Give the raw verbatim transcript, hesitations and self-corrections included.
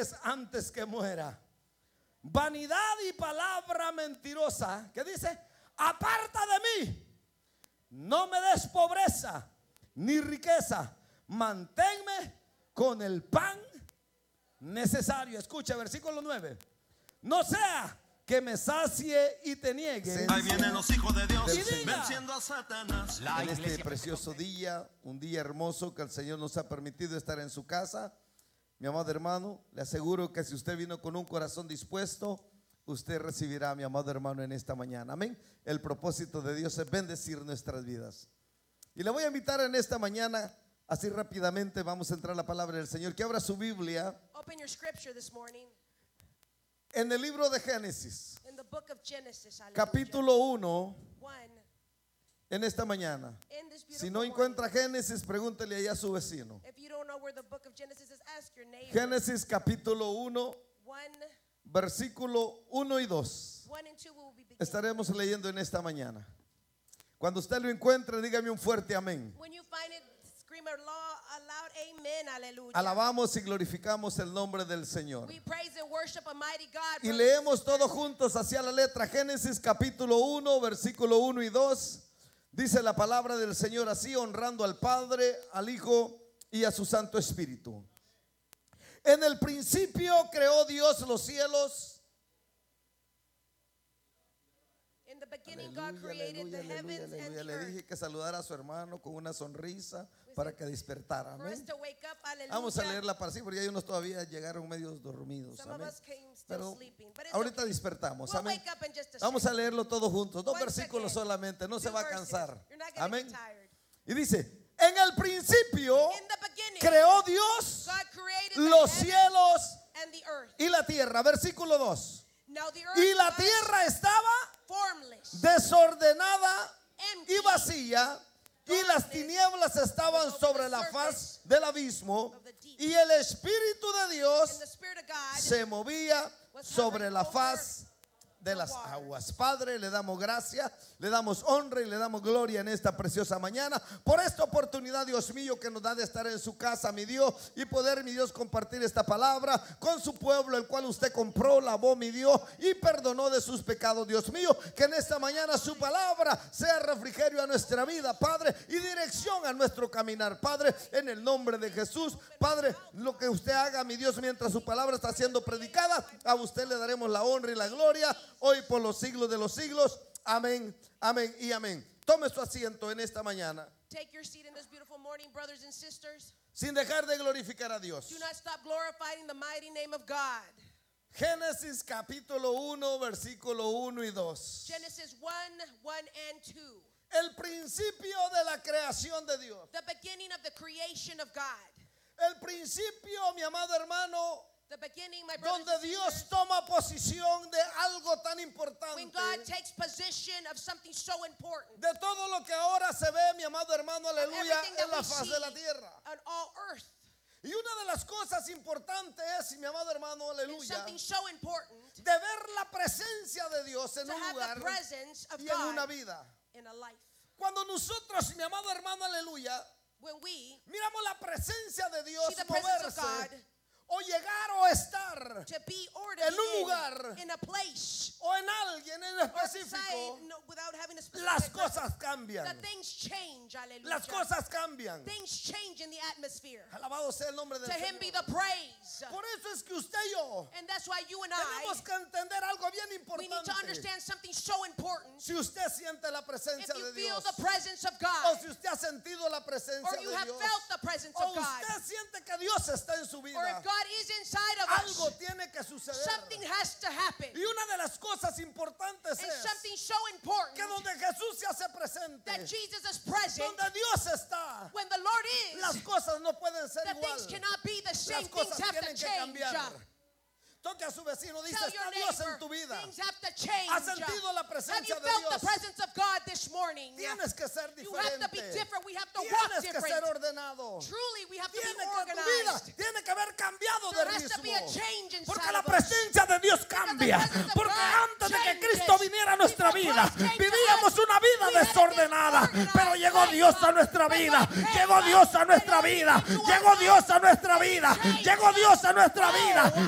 entregues antes que muera. Vanidad y palabra mentirosa. ¿Qué dice? Aparta de mí. No me des pobreza ni riqueza. Manténme con el pan necesario. Escucha, versículo nueve. No sea que me sacie y te niegue. Ahí vienen los hijos de Dios, y diga, venciendo a Satanás. En este precioso día, un día hermoso que el Señor nos ha permitido estar en su casa, mi amado hermano, le aseguro que si usted vino con un corazón dispuesto, usted recibirá, mi amado hermano, en esta mañana. Amén. El propósito de Dios es bendecir nuestras vidas. Y le voy a invitar en esta mañana, así rápidamente vamos a entrar a la palabra del Señor, que abra su Biblia. Open your scripture this morning. En el libro de Génesis, In the book of Genesis, hallelujah. capítulo uno, One. en esta mañana. In this beautiful Si no morning. encuentra Génesis, pregúntele allá a su vecino. If you don't know where the book of Genesis is, ask your neighbor. Génesis capítulo uno, One, versículo uno y dos. one and two we will be beginning. Estaremos leyendo en esta mañana. Cuando usted lo encuentre, dígame un fuerte amén. When you find it, scream a lo- a loud amen, hallelujah. Alabamos y glorificamos el nombre del Señor. We praise and worship a mighty God. Y brothers leemos and todos sisters. juntos hacia la letra. Génesis capítulo uno, versículo uno y dos. Dice la palabra del Señor así, honrando al Padre, al Hijo y a su Santo Espíritu. En el principio creó Dios los cielos. In the beginning, God created the heavens and aleluya. the Le earth. dije que saludara a su hermano con una sonrisa para que despertara. For us Amén. to wake up, hallelujah. Vamos a leerla para sí, porque hay unos todavía llegaron medios dormidos. Some of Amén. us came still Pero sleeping, but it's ahorita okay. despertamos. We'll Amén. wake up in just a Vamos a second. leerlo todos juntos. Dos One versículos second. solamente. No se Two va a verses. cansar. You're not gonna Amén. get tired. Y dice, en el principio In the beginning, creó Dios God created the los heavens cielos and the earth. y la tierra. Versículo dos. Now the earth Y la was tierra estaba formless, desordenada empty, y vacía, y las tinieblas estaban sobre la faz del abismo, y el Espíritu de and Dios the Spirit of God se movía sobre la faz de las aguas. Padre, le damos gracias, le damos honra y le damos gloria en esta preciosa mañana por esta oportunidad, Dios mío, que nos da de estar en su casa, mi Dios, y poder, mi Dios, compartir esta palabra con su pueblo, el cual usted compró, lavó, mi Dios, y perdonó de sus pecados, Dios mío. Que en esta mañana su palabra sea refrigerio a nuestra vida, Padre, y dirección a nuestro caminar, Padre, en el nombre de Jesús. Padre, lo que usted haga, mi Dios, mientras su palabra está siendo predicada, a usted le daremos la honra y la gloria hoy por los siglos de los siglos. Amén, amén y amén. Tome su asiento en esta mañana, take your seat in this beautiful morning, brothers and sisters. sin dejar de glorificar a Dios. Do not stop glorifying the mighty name of God. Génesis capítulo uno, versículo uno y dos. Genesis one, one and two. El principio de la creación de Dios. The beginning of the creation of God. El principio, mi amado hermano, The beginning, my brothers donde and Dios sisters, toma posición de algo tan when importante, God takes possession of something so important. de todo lo que ahora se ve, mi amado hermano, aleluya, Everything that en la we faz see de la tierra. on all earth Y una de las cosas importantes es, mi amado hermano, is aleluya, something so important de ver la presencia de Dios en to un have lugar the presence of y en una God vida. in a life. Cuando nosotros, mi amado hermano, aleluya, When we miramos la presencia de Dios see the presence of God, moverse o llegar o estar to be or to en un be lugar in, in a place o en alguien en or específico, side, no, without having a specific las purpose, cosas cambian. that things change. Hallelujah. Las cosas cambian. Things change in the atmosphere. Alabado sea el nombre del To him be Señor. the praise. Por eso es que usted y yo And that's why you and I, tenemos que entender algo bien we need to importante. understand something so important. Si usted siente la If presencia you de feel Dios, the presence of o God, si usted ha sentido la presencia or de you have Dios, felt the presence o of God, usted siente que Dios está en su or if vida, God is inside of algo us, tiene que suceder. something has to happen. Y una de las cosas importantes And es something so important que donde Jesús se hace presente, that Jesus is present, donde Dios está, when the Lord las is, cosas no pueden ser that igual. things cannot be the same. Las Things cosas have to tienen que change. cambiar. Toque a su vecino, dice, Tell está your Dios en neighbor, tu vida. things have to change. ¿Has sentido la Have presencia you de felt Dios? the presence of God this morning? Tienes que ser You have to be diferente. different. We have to walk Tienes que ser different. ordenado. Truly, we have to Tiene be que tu vida organized. tiene que haber cambiado de There has to be a ritmo. change inside Porque la of us. presencia de Dios cambia. presence of Porque God antes de que changes. Cristo viniera a nuestra Before vida, Christ came to vivíamos us, una vida we had a desordenada. disorganized Pero llegó life. Dios a nuestra But vida. God came Llegó us, Dios a and nuestra He vida. came to Llegó us, Dios a nuestra and He vida. changed Llegó Dios a nuestra us. vida. Oh,